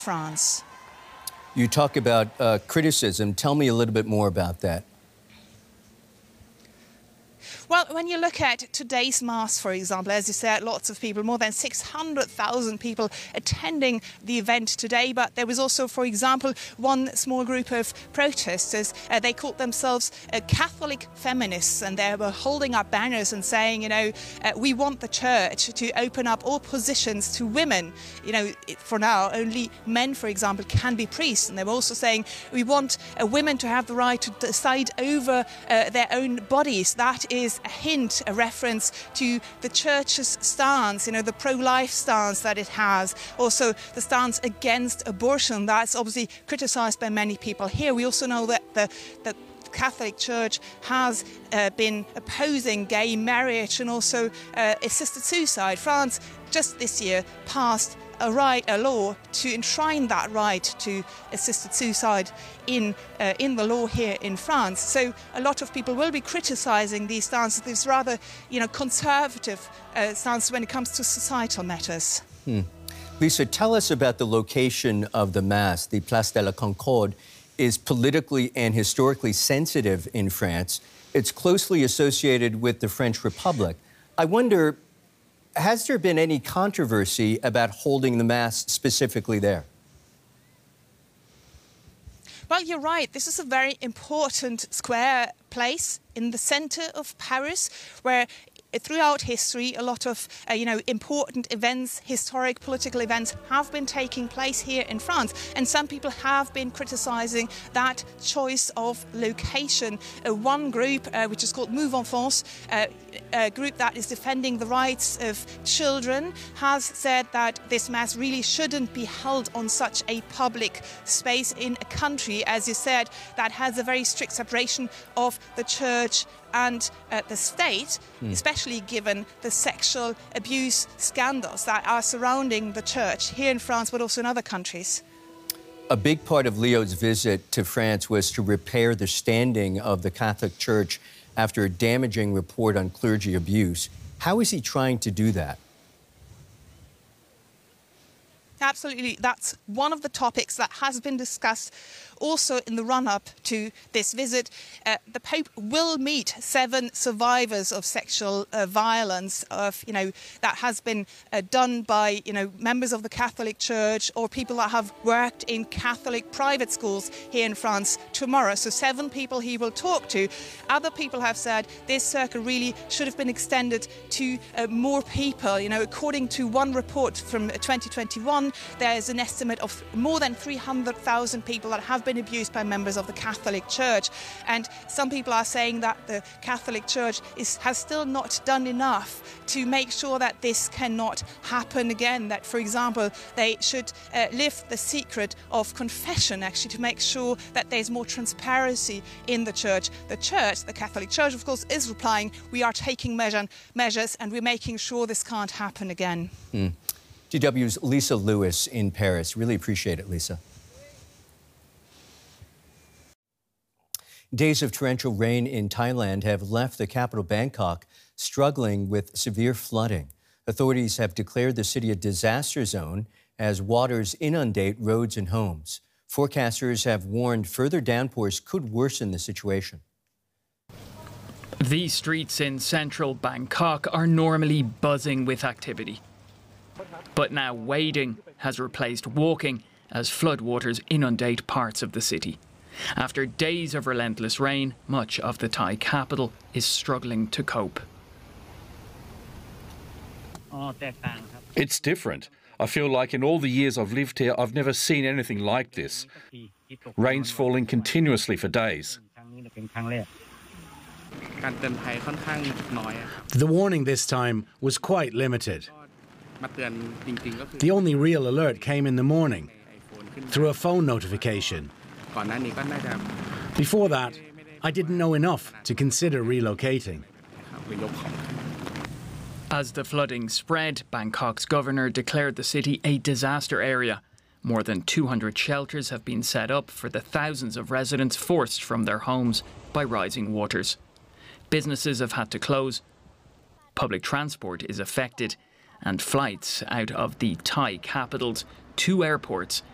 France. You talk about criticism. Tell me a little bit more about that. Well, when you look at today's Mass, for example, as you said, lots of people, more than 600,000 people attending the event today. But there was also, for example, one small group of protesters. They called themselves Catholic feminists, and they were holding up banners and saying, we want the church to open up all positions to women. For now, only men, for example, can be priests. And they were also saying, we want women to have the right to decide over their own bodies. That is a hint, a reference to the church's stance, the pro-life stance that it has. Also, the stance against abortion, that's obviously criticised by many people here. We also know that the Catholic Church has been opposing gay marriage and also assisted suicide. France just this year passed a law to enshrine that right to assisted suicide in the law here in France. So a lot of people will be criticising these stances, this rather conservative stance when it comes to societal matters. Lisa, tell us about the location of the Mass. The Place de la Concorde is politically and historically sensitive in France. It's closely associated with the French Republic. I wonder, has there been any controversy about holding the Mass specifically there? Well, you're right. This is a very important square place in the centre of Paris, where throughout history, a lot of important events, historic political events have been taking place here in France. And some people have been criticising that choice of location. One group, which is called Move Enfance, a group that is defending the rights of children, has said that this Mass really shouldn't be held on such a public space in a country, as you said, that has a very strict separation of the church and the state, especially given the sexual abuse scandals that are surrounding the church here in France, but also in other countries. A big part of Leo's visit to France was to repair the standing of the Catholic Church after a damaging report on clergy abuse. How is he trying to do that? Absolutely. That's one of the topics that has been discussed also in the run-up to this visit. The Pope will meet 7 survivors of sexual violence that has been done by members of the Catholic Church or people that have worked in Catholic private schools here in France tomorrow. So 7 people he will talk to. Other people have said this circle really should have been extended to more people. According to one report from 2021, there is an estimate of more than 300,000 people that have been abused by members of the Catholic Church. And some people are saying that the Catholic Church has still not done enough to make sure that this cannot happen again. That, for example, they should lift the secret of confession, actually, to make sure that there's more transparency in the Church. The Catholic Church, of course, is replying, we are taking measures and we're making sure this can't happen again. DW's Lisa Lewis in Paris. Really appreciate it, Lisa. Days of torrential rain in Thailand have left the capital Bangkok struggling with severe flooding. Authorities have declared the city a disaster zone as waters inundate roads and homes. Forecasters have warned further downpours could worsen the situation. These streets in central Bangkok are normally buzzing with activity. But now wading has replaced walking as floodwaters inundate parts of the city. After days of relentless rain, much of the Thai capital is struggling to cope. It's different. I feel like in all the years I've lived here, I've never seen anything like this. Rain's falling continuously for days. The warning this time was quite limited. The only real alert came in the morning, through a phone notification. Before that, I didn't know enough to consider relocating. As the flooding spread, Bangkok's governor declared the city a disaster area. More than 200 shelters have been set up for the thousands of residents forced from their homes by rising waters. Businesses have had to close, public transport is affected, and flights out of the Thai capital's 2 airports